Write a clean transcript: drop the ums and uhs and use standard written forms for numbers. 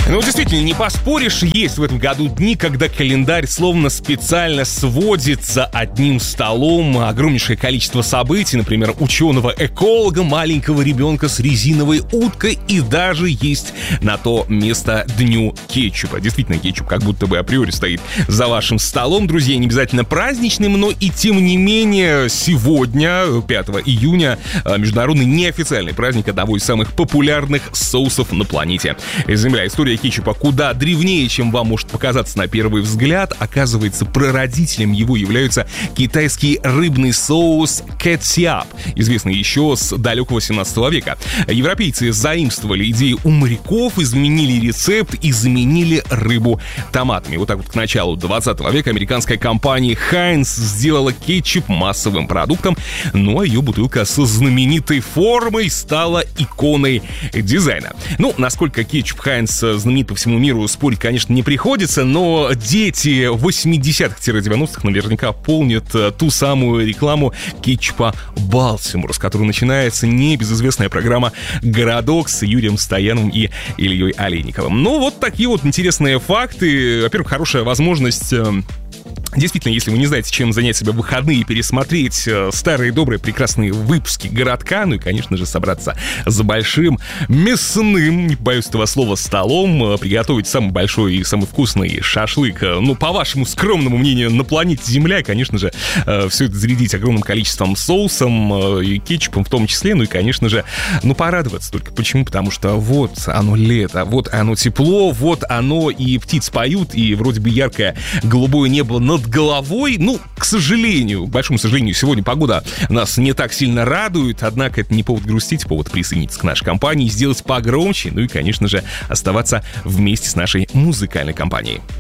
Ну, действительно, не поспоришь, есть в этом году дни, когда календарь словно специально сводится одним столом. Огромнейшее количество событий, например, ученого-эколога, маленького ребенка с резиновой уткой, и даже есть на то место дню кетчупа. Действительно, кетчуп как будто бы априори стоит за вашим столом, друзья, не обязательно праздничным, но и тем не менее сегодня, 5 июня, международный неофициальный праздник одного из самых популярных соусов на планете Земля. История кетчупа куда древнее, чем вам может показаться на первый взгляд. Оказывается, прародителем его является китайский рыбный соус кетчуп, известный еще с далекого 17 века. Европейцы заимствовали идеи у моряков, изменили рецепт и заменили рыбу томатами. Вот так вот к началу 20 века американская компания Heinz сделала кетчуп массовым продуктом, ну а ее бутылка со знаменитой формой стала иконой дизайна. Ну, насколько кетчуп Heinz знаменит по всему миру, спорить, конечно, не приходится, но дети 80-х-90-х наверняка помнят ту самую рекламу кетчупа Балтимор, с которой начинается небезызвестная программа «Городок» с Юрием Стояновым и Ильей Олейниковым. Ну, вот такие вот интересные факты. Во-первых, хорошая возможность... Действительно, если вы не знаете, чем занять себя в выходные, пересмотреть старые, добрые, прекрасные выпуски «Городка», ну и, конечно же, собраться за большим мясным, не боюсь этого слова, столом, приготовить самый большой и самый вкусный шашлык, ну, по вашему скромному мнению, на планете Земля, и, конечно же, все это зарядить огромным количеством соусом и кетчупом в том числе, ну и, конечно же, ну, порадоваться только. Почему? Потому что вот оно лето, вот оно тепло, вот оно и птицы поют, и вроде бы яркое голубое небо над головой. Ну, к сожалению, к большому сожалению, сегодня погода нас не так сильно радует, однако это не повод грустить, повод присоединиться к нашей компании, сделать погромче, ну и, конечно же, оставаться вместе с нашей музыкальной компанией.